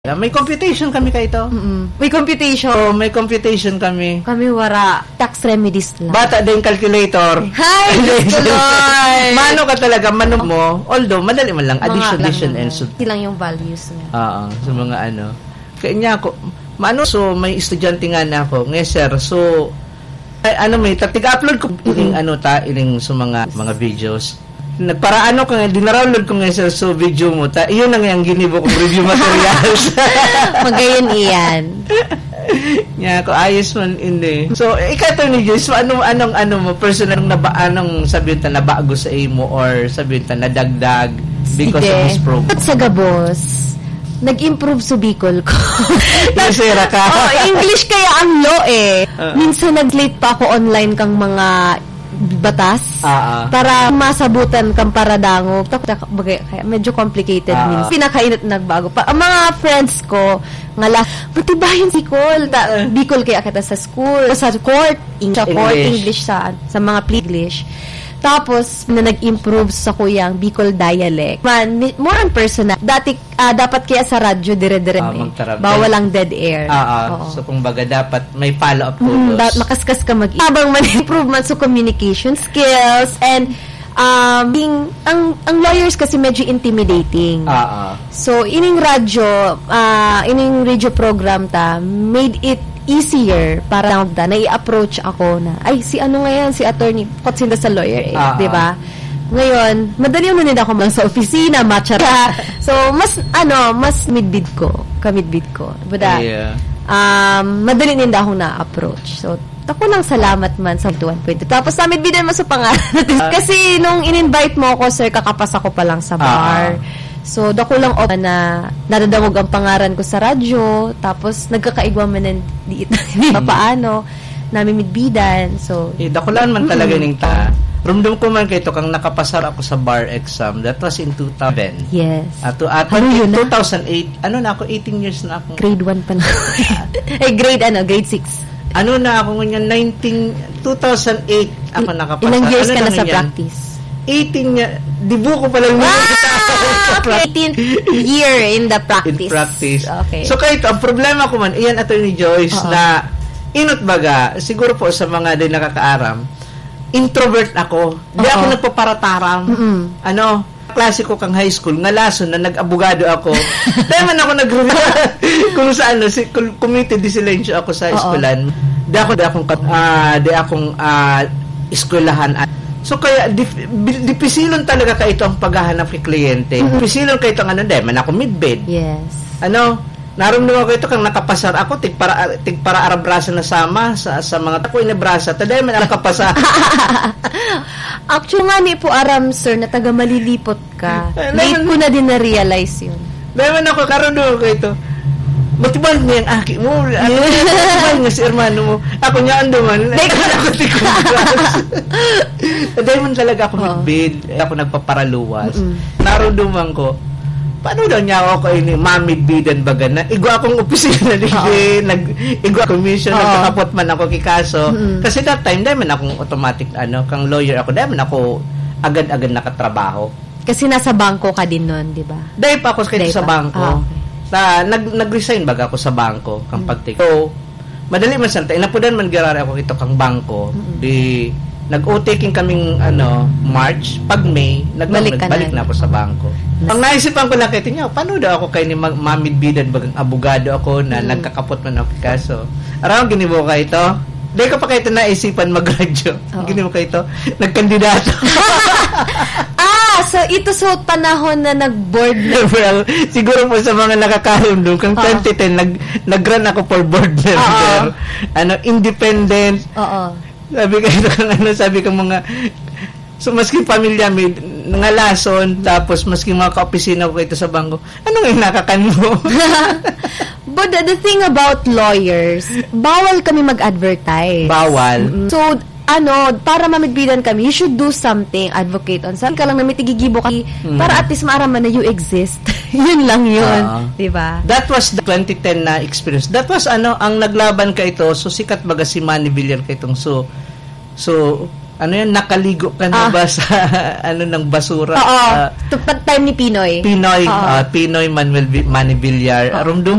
May computation kami kayo ito. May computation. Oh, may computation kami. Kami wala. Tax remedies lang. Bata din calculator. Hi, Lord! Mano ka talaga, mano mo. Although, madali man lang. Addition, and sub. Hindi lang yung values niya. Sa mga ano. Kaya niya ako, so may estudyante nga na ako. Ngayon, sir, so, may tiga-upload ko iling sa mga videos. Nagparaano ko nga, dinarounload ko nga sa video mo, iyon na nga yung ginibo kong review materials. Magayon iyan. Nga ako, ayos man, hindi. So, ikaw ni Joyce, so, anong mo, personal, anong sabihin ta nabago sa imo or sabihin ta nadagdag because of this program? At sa Gabos, nag-improve sa Bicol ko. Isira ka. English kaya ang law eh. Minsan nag-late pa ako online kang mga batas para masabutan kang paradango. Kaya medyo complicated minsan. Pinakainit nagbago pa. Ang mga friends ko ngala, matibayan si Bicol. Bicol kaya kita sa school, sa court, English sa mga English. Tapos, na nag-improve sa kuyang Bicol dialect. More on personal. Dati, dapat kaya sa radyo, dire-dire bawal ang dead air. So, kumbaga, dapat may follow-up photos. Makaskas ka habang mag-improvement sa communication skills and ang lawyers kasi medyo intimidating. So, ining radio program made it easier para nai-approach ako na, si attorney, kotsinda sa lawyer di ba? Ngayon, madali yung nanid ako man sa opisina, matchara. So, mas midbid ko. Madali nila akong na-approach. So, ako lang salamat man sa 1.2. Tapos, sa midbidan mo sa pangalan. Kasi, nung in-invite mo ako, sir, kakapasa ko pa lang sa bar. So, dako lang na nadadamog ang pangaran ko sa radyo. Tapos, nagkakaigwa man di paano, namin midbidan. So, dako lang man talaga ning Rumdum ko man kay kang nakapasar ako sa bar exam. That was in 2007. Yes. At in 2008, na ako, 18 years na ako. Grade 1 pa na. Grade 6. Na ako ngayon, 2008 ako nakapasar. Ilang years ka na sa practice? 18 niya. Dibu ko pa lang okay. 18th year in the practice. In practice. Okay. So, kahit ang problema ko man, iyan Attorney Joyce, na inot baga, siguro po sa mga din nakakaaram, introvert ako. Di ako nagpaparataram. Klase ko kang high school, ngalason na nag-abogado ako. Dahil man ako kung saan, committed silensyo ako sa eskwelahan. Di akong eskwelahan. So, kaya, dipisilon talaga ka ito ang paghahanap kay kliyente. Dipisilon ka ito man ako midbed. Yes. Naramdaman ko ito kang nakapasar ako, tigpara arabrasa na sama sa mga tako inabrasa. Taday man nakapasa. Actually nga ni po aram, sir, na taga malilipot ka. Late ko na din na-realize yun. Dahil man ako, karoon ko ito. Matibal niya ang aki mo. Matibal nga si hermano mo. Ako niya ando man. Dahil man talaga ako midbid. Ako nagpaparaluwas. Naroon ko. Paano daw niya ako kayo mamidbidan baga na? Igwa akong opisina igwa commission, nagkakapot man ako kikaso. Kasi that time, dahil man akong automatic, kang lawyer ako, dahil man ako agad-agad nakatrabaho. Kasi nasa bangko ka din nun, di ba? Dahil pa ako sa bangko. Nag-resign baga ako sa bangko, kang pagtik. So, madali man santa. Inapudan man garari ako ito kang bangko. Nag-o-taking kaming March, pag May, nagbalik na ako sa bangko. Ang naisipan ko lang kayo niya, paano daw ako kayo ni mamidbidan bagang abogado ako na nagkakapot man ako kaso. Araw ginibo ka ito? Di ko pa kayo ito naisipan mag-radyo. Ginibo ka ito? Nagkandidato. So ito sa panahon na nag-board na. Well, siguro po sa mga nakakaroon doon, kang 2010, nag-run ako for board member. Independent. Sabi kang mga so maski pamilya may ngalason, tapos maski mga kaopisina ko ito sa bangko, ano nga nakakan mo? But the thing about lawyers, bawal kami mag-advertise. Bawal. So para mamidbidan kami, you should do something, advocate on something ka lang na may tigigibo ka para at least maaraman na you exist. Yun lang yun. Diba? That was the 2010 na experience. That was ang naglaban ka ito, so sikat baga si Manny Villar ka itong so ano yan, nakaligo ka na ba sa ano ng basura? Oo. Time ni Pinoy. Pinoy Manuel Manny Villar. Rumdum